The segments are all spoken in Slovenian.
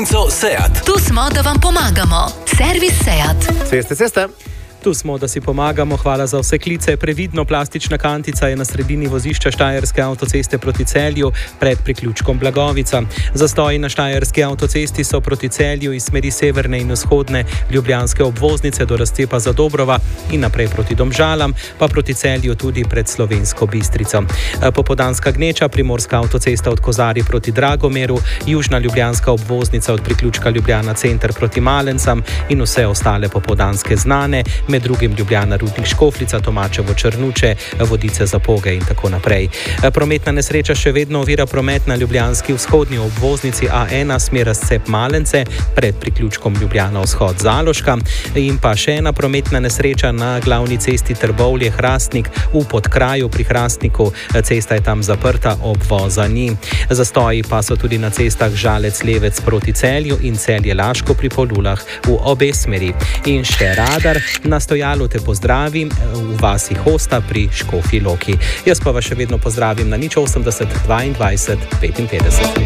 Seat. Tu smo, da vam pomagamo. Servis Seat. Ceste. Tu smo, da si pomagamo. Hvala za vse klice. Previdno, plastična kantica je na sredini vozišča Štajerske avtoceste proti Celju pred priključkom Blagovica. Zastoji na Štajerski avtocesti so proti Celju iz smeri severne in vzhodne ljubljanske obvoznice do razcepa Zadobrova in naprej proti Domžalam, pa proti Celju tudi pred Slovensko Bistrico. Popoldanska gneča, primorska avtocesta od Kozarij proti Dragomeru, južna ljubljanska obvoznica od priključka Ljubljana center proti Malencam in vse ostale popoldanske znane, med drugim Ljubljana Rudnik Škofljica, Tomačevo Črnuče, Vodice Zapoge in tako naprej. Prometna nesreča še vedno ovira promet na ljubljanski vzhodni obvoznici A1 smer razcep Malence pred priključkom Ljubljana vzhod Zaloška in pa še ena prometna nesreča na glavni cesti Trbovlje-Hrastnik v Podkraju pri Hrastniku. Cesta je tam zaprta, obvoza ni. Zastoji pa so tudi na cestah Žalec-Levec proti Celju in Celje-Laško pri Polulah v obe smeri. In še radar. Na stojalu te pozdravim v vasi Hosta pri Škofji Loki. Jaz pa vas še vedno pozdravim na 080 22 55.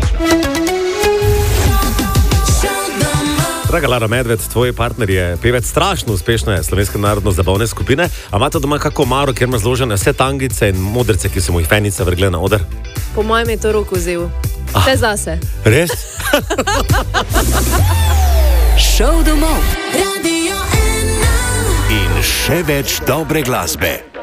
Draga Lara Medved, tvoj partner je pevec strašno uspešne slovenske narodno-zabavne skupine. A imate doma kako maro, kjer ima zložene vse tangice in modrice, ki so mu jih fenice vrgle na oder? Po mojem je to Rok vzel. Vse zase. Res? Šov domov. In še več dobre glasbe.